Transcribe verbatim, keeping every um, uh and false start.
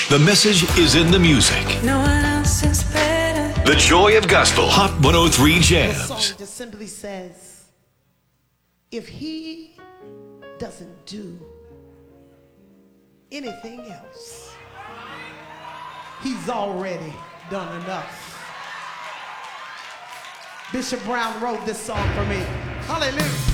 The message is in the music. No one else is better. The joy of gospel. Hot one oh three The Jams. song just simply says, if he doesn't do anything else, he's already done enough. Bishop Brown wrote this song for me. Hallelujah.